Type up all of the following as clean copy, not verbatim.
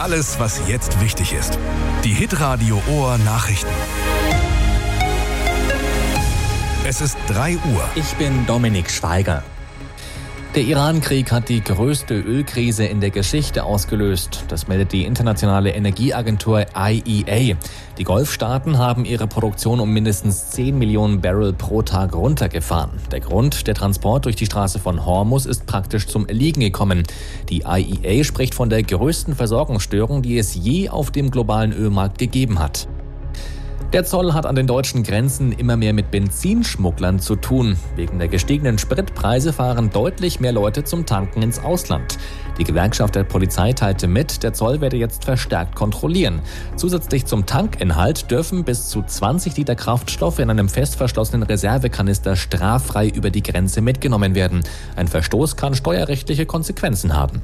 Alles, was jetzt wichtig ist. Die Hitradio Ohr Nachrichten. Es ist 3 Uhr. Ich bin Dominik Schweiger. Der Iran-Krieg hat die größte Ölkrise in der Geschichte ausgelöst. Das meldet die internationale Energieagentur IEA. Die Golfstaaten haben ihre Produktion um mindestens 10 Millionen Barrel pro Tag runtergefahren. Der Grund, der Transport durch die Straße von Hormuz ist praktisch zum Erliegen gekommen. Die IEA spricht von der größten Versorgungsstörung, die es je auf dem globalen Ölmarkt gegeben hat. Der Zoll hat an den deutschen Grenzen immer mehr mit Benzinschmugglern zu tun. Wegen der gestiegenen Spritpreise fahren deutlich mehr Leute zum Tanken ins Ausland. Die Gewerkschaft der Polizei teilte mit, der Zoll werde jetzt verstärkt kontrollieren. Zusätzlich zum Tankinhalt dürfen bis zu 20 Liter Kraftstoff in einem fest verschlossenen Reservekanister straffrei über die Grenze mitgenommen werden. Ein Verstoß kann steuerrechtliche Konsequenzen haben.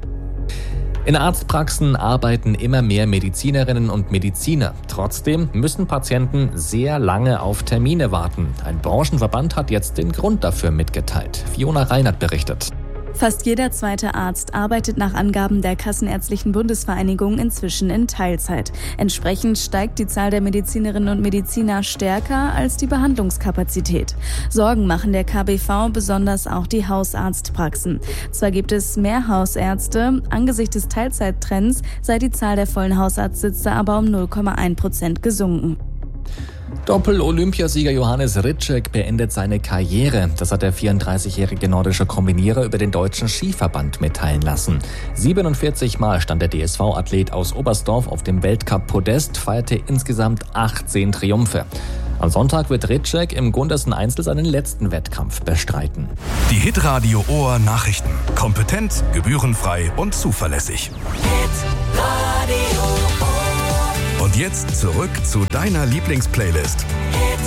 In Arztpraxen arbeiten immer mehr Medizinerinnen und Mediziner. Trotzdem müssen Patienten sehr lange auf Termine warten. Ein Branchenverband hat jetzt den Grund dafür mitgeteilt. Fiona Reinert berichtet. Fast jeder zweite Arzt arbeitet nach Angaben der Kassenärztlichen Bundesvereinigung inzwischen in Teilzeit. Entsprechend steigt die Zahl der Medizinerinnen und Mediziner stärker als die Behandlungskapazität. Sorgen machen der KBV besonders auch die Hausarztpraxen. Zwar gibt es mehr Hausärzte, angesichts des Teilzeittrends sei die Zahl der vollen Hausarztsitze aber um 0,1% gesunken. Doppel-Olympiasieger Johannes Ritschek beendet seine Karriere. Das hat der 34-jährige nordische Kombinierer über den Deutschen Skiverband mitteilen lassen. 47 Mal stand der DSV-Athlet aus Oberstdorf auf dem Weltcup-Podest, feierte insgesamt 18 Triumphe. Am Sonntag wird Ritschek im Gundersen-Einzel seinen letzten Wettkampf bestreiten. Die Hitradio Ohr Nachrichten. Kompetent, gebührenfrei und zuverlässig. Hitradio Ohr. Und jetzt zurück zu deiner Lieblingsplaylist.